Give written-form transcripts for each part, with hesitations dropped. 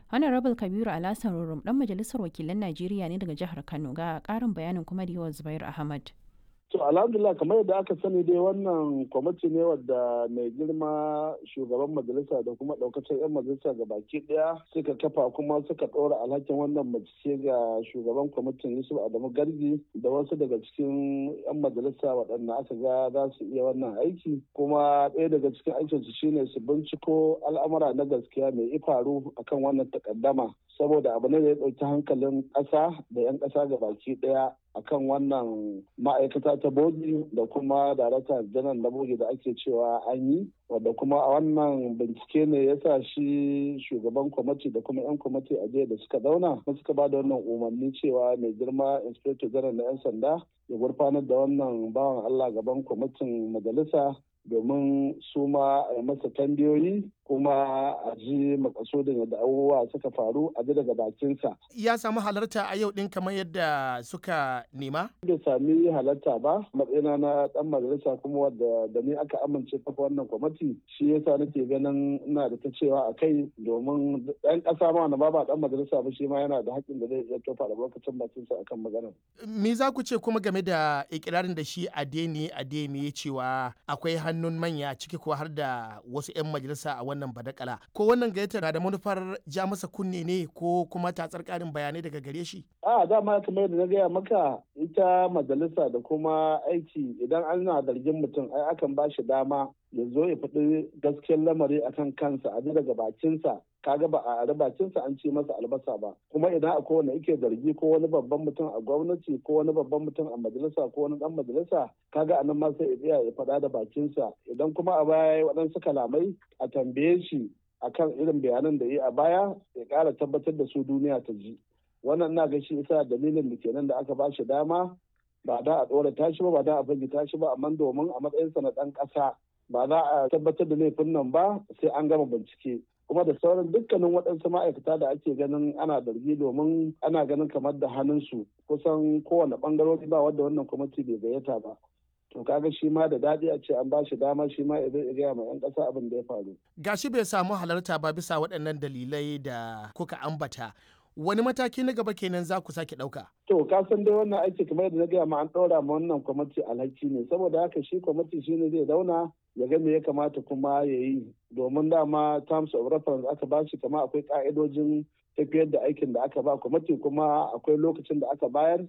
Honorable Kabiru Alhassan Rurum dan majalisar wakilan Najeriya ne daga jihar Kano ga ƙarin bayanin kuma da yawa Zubair Ahmad. To alhamdulillah kamar yadda aka sani dai wannan kwamiti ne wadda mai girma shugaban majalisa da kuma daukacin 'yan majalisa ga baki daya suka kafa kuma suka ɗora alhakin wannan mace ga shugaban kwamitin Yusuf Adamu Gargi da wasu daga cikin 'yan majalisa waɗanda aka ga za su iya wannan aiki kuma ɗaya daga cikin aikinsu shine su binciko al'amura na gaskiya mai ifaru akan wannan takaddama saboda abu ne da ya ɗauki hankalin ƙasa da 'yan ƙasa ga baki daya akan wannan ma'aikata ta bogi da kuma darakta janar na bogi da ake cewa an yi wadda kuma a wannan bincike ne ya sa shi shugaban kwamiti da kuma 'yan kwamiti a jiya da suka zauna suka ba da wannan umarni cewa mai girma inspector janar na 'yan sanda ya gurfanar da wannan bawan Allah gaban kwamitin majalisa domin su ma a masa tambayoyi kuma a ji makasudin yadda abubuwa suka faru a ji daga bakinsa. Ya samu halarta a yau ɗin kamar yadda suka nema? Bai sami halarta ba matsayina na ɗan majalisa kuma wadda da ni aka amince kafa wannan kwamiti shi yasa nake ganin ina da ta cewa a kai domin ɗan ƙasa ma wanda ba ɗan majalisa ba shi ma yana da haƙƙin da zai iya tofa albarkacin bakinsa akan maganar. Me za ku ce kuma game da ikirarin da shi Adeyemi ya cewa akwai hannun manya ciki ko har da wasu 'yan majalisa a wannan badakala ko wannan gayyatar na da manufar ja masa kunne ne ko kuma tatsar karin bayanai daga gare shi? Dama kamar yadda na gaya maka ita majalisa da kuma aiki idan ana zargin mutum ai akan ba shi dama ya zo ya faɗi gaskiyar lamari akan kansa a ji daga bakinsa kaga ba a bakinsa an ce masa albasa ba kuma idan akwai wanda yake zargi ko wani babban mutum a gwamnati ko wani babban mutum a majalisa ko wani dan majalisa kaga anan ma sai ya faɗa da bakinsa idan kuma a baya waɗansu kalamai a tambaye shi akan irin bayanan da yi a baya ya ƙara tabbatar da su duniya ta ji wannan na ga shi isa dalilin da kenan da aka ba shi dama ba da a ɗora tashi ba da a fagita shi ba amma domin a matsayinsa na ɗan ƙasa ba za a tabbatar da laifin nan ba sai an gama bincike kuma da sauran dukkanin waɗansu ma'aikata da ake ganin ana zargi domin ana ganin kamar da hannunsu kusan kowane ɓangarori ba wadda wannan kwamiti bai gayyata ba to kaga shi ma da daɗi a ce an ba shi dama shi ma ya gaya ma 'yan ƙasa abin da ya faru. Gashi bai samu halarta ba bisa waɗannan dalilai da kuka ambata. Wani mataki na gaba kenan za ku sake ɗauka? To ka san dai wannan aiki kamar yadda na gaya ma an ɗora ma wannan kwamiti alhaki ne saboda haka shi kwamiti shi ne zai zauna ya ga me ya kamata kuma ya yi domin dama terms of reference aka ba shi kama akwai ka'idojin tafiyar da aikin da aka ba kwamiti kuma akwai lokacin da aka bayar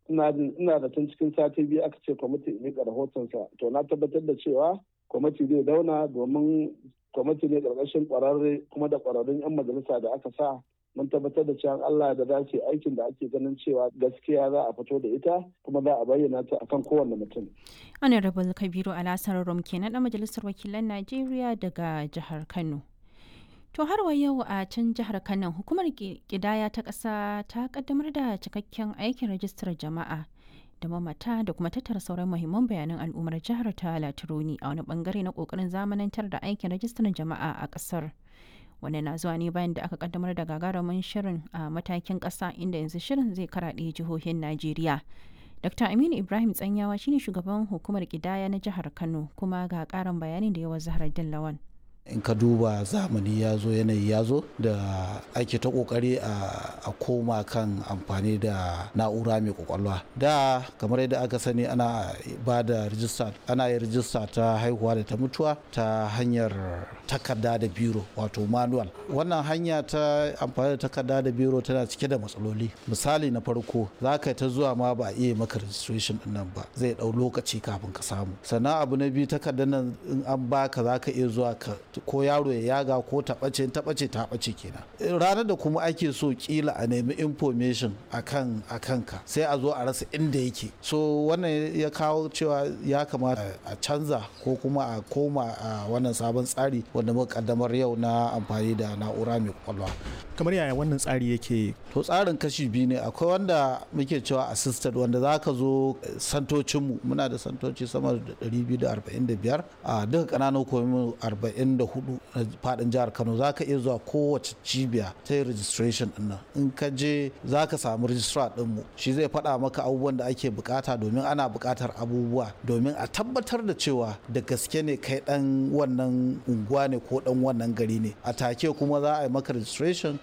ina da tun cikin sati biyu aka ce kwamiti ya miƙa rahotonsa to na tabbatar da cewa kwamiti zai zauna domin kwamiti ne ƙarƙashin ƙwararre kuma da ƙwararrun 'yan majalisa da aka sa mun tabbatar da cewa Allah da za su yi aikin da ake ganin cewa gaskiya za a fito da ita kuma za a bayyana ta akan kowanne mutum. Honorable Kabiru Alhassan Rurum kenan ɗan majalisar wakilan Najeriya daga jihar Kano. To har wa yau a can jihar Kano hukumar ƙidaya ta ƙasa ta kaddamar da cikakken aikin rajistar jama'a da mamata da kuma tattara sauran muhimman bayanan al'ummar jihar ta Latironi a wani bangare na ƙoƙarin zamanantar da aikin rajistar jama'a a ƙasar. Wannan na zuwa ne bayan da aka kaddamar da gagarumin shirin a matakin ƙasa inda yanzu shirin zai karaɗe jihohin Najeriya. Dr. Aminu Ibrahim Tsanyawa shine shugaban hukumar ƙidaya na jihar Kano kuma ga ƙarin bayanin da yawa Zahraddin Lawan. In ka duba zamani ya zo yanayi ya zo da ake ta kokari a koma kan amfani da na'ura mai kwakwalwa da kamar yadda aka sani ana ba da rijista ana yin rijista ta haihuwa da ta mutuwa ta hanyar takarda da biro wato manual wannan hanya ta amfani da takarda da biro tana cike da matsaloli misali na farko za ka ta zuwa ma ba a iya maka registration din nan ba zai dau lokaci kafin ka samu sannan abu na biyu takardar nan in an baka za ka iya zuwa ka ko yaro ya yaga ko ta ɓace kenan ranar da kuma ake so kila a nemi information akan ka sai a zo a rasa inda yake so wannan ya kawo cewa ya kamata a canza ko kuma a koma a wannan sabon tsari wanda muka kaddamar yau na amfani da na'ura mai kwakwalwa. Kamar yaya wannan tsari yake? To tsarin kashi biyu ne akwai wanda muke cewa assisted wanda za ka zo santocinmu muna da santoci sama da 245 a duka ƙananan hukumomi 44 na faɗin jihar Kano za ka iya zuwa kowace cibiya ta yi registration ɗin nan in ka je za ka samu registrar ɗinmu shi zai faɗa maka abubuwan da ake bukata domin ana bukatar abubuwa domin a tabbatar da cewa da gaske ne kai ɗan wannan unguwa ne ko ɗan wannan gari ne a take kuma za a yi maka registration